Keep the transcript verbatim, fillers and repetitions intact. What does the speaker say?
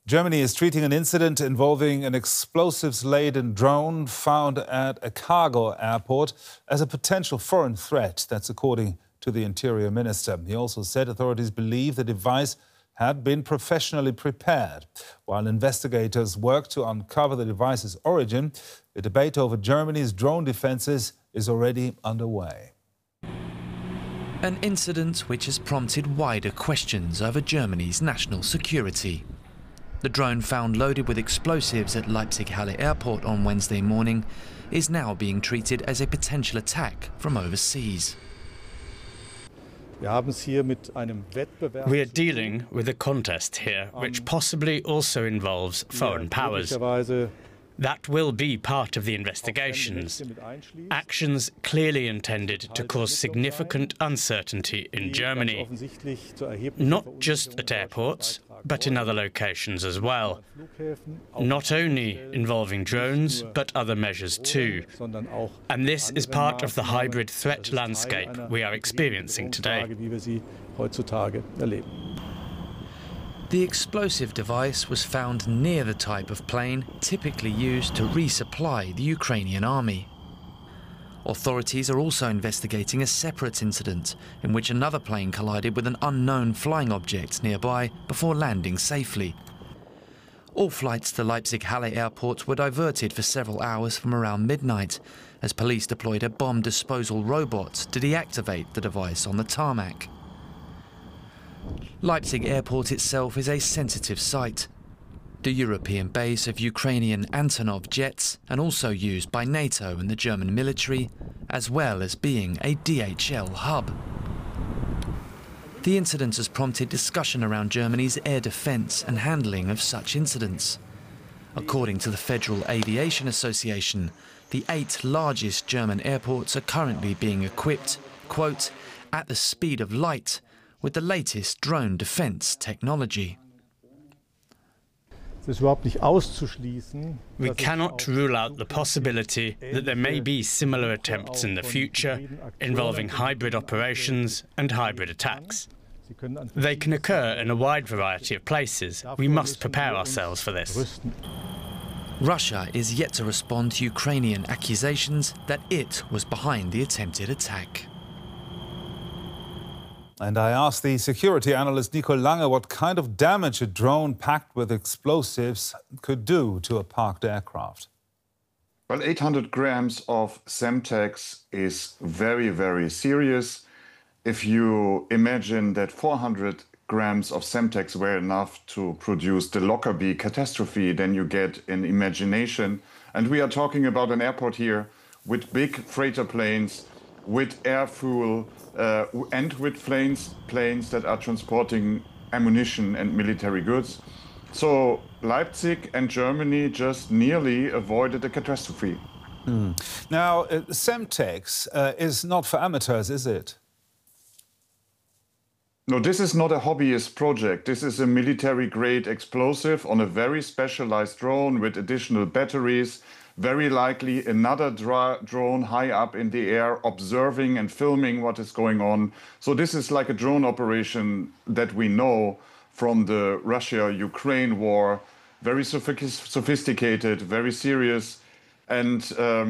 Germany is treating an incident involving an explosives-laden drone found at a cargo airport as a potential foreign threat. That's according to the Interior Minister. He also said authorities believe the device had been professionally prepared. While investigators work to uncover the device's origin, the debate over Germany's drone defenses is already underway. An incident which has prompted wider questions over Germany's national security. The drone found loaded with explosives at Leipzig-Halle Airport on Wednesday morning is now being treated as a potential attack from overseas. We are dealing with a contest here, which possibly also involves foreign powers. That will be part of the investigations. Actions clearly intended to cause significant uncertainty in Germany, not just at airports, but in other locations as well. Not only involving drones, but other measures too. And this is part of the hybrid threat landscape we are experiencing today. The explosive device was found near the type of plane typically used to resupply the Ukrainian army. Authorities are also investigating a separate incident in which another plane collided with an unknown flying object nearby before landing safely. All flights to Leipzig-Halle Airport were diverted for several hours from around midnight as police deployed a bomb disposal robot to deactivate the device on the tarmac. Leipzig Airport itself is a sensitive site. The European base of Ukrainian Antonov jets and also used by NATO and the German military, as well as being a D H L hub. The incident has prompted discussion around Germany's air defence and handling of such incidents. According to the Federal Aviation Association, the eight largest German airports are currently being equipped, quote, at the speed of light, with the latest drone defence technology. We cannot rule out the possibility that there may be similar attempts in the future involving hybrid operations and hybrid attacks. They can occur in a wide variety of places. We must prepare ourselves for this. Russia is yet to respond to Ukrainian accusations that it was behind the attempted attack. And I asked the security analyst Nico Lange what kind of damage a drone packed with explosives could do to a parked aircraft. Well, eight hundred grams of Semtex is very, very serious. If you imagine that four hundred grams of Semtex were enough to produce the Lockerbie catastrophe, then you get an imagination. And we are talking about an airport here with big freighter planes, with air fuel, uh, and with planes, planes that are transporting ammunition and military goods. So Leipzig and Germany just nearly avoided a catastrophe. Mm. Now, uh, Semtex uh, is not for amateurs, is it? No, this is not a hobbyist project. This is a military-grade explosive on a very specialized drone with additional batteries. Very likely another drone high up in the air observing and filming what is going on. So this is like a drone operation that we know from the Russia-Ukraine war. Very sophisticated, very serious. And um,